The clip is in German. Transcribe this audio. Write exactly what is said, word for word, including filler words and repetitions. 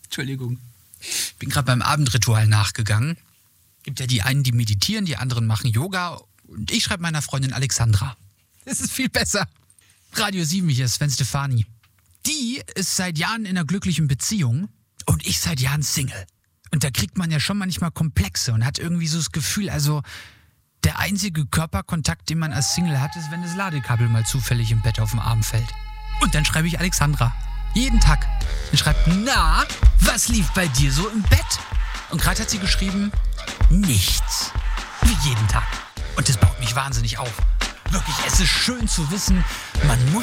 Entschuldigung. Bin gerade beim Abendritual nachgegangen. Gibt ja die einen, die meditieren, die anderen machen Yoga. Und ich schreibe meiner Freundin Alexandra. Es ist viel besser. Radio sieben, hier ist Sven Stefani. Die ist seit Jahren in einer glücklichen Beziehung und ich seit Jahren Single. Und da kriegt man ja schon manchmal Komplexe und hat irgendwie so das Gefühl, also der einzige Körperkontakt, den man als Single hat, ist, wenn das Ladekabel mal zufällig im Bett auf den Arm fällt. Und dann schreibe ich Alexandra. Jeden Tag. Und schreibt, na, was lief bei dir so im Bett? Und gerade hat sie geschrieben, nichts. Wie jeden Tag. Und das baut mich wahnsinnig auf. Wirklich, es ist schön zu wissen, man muss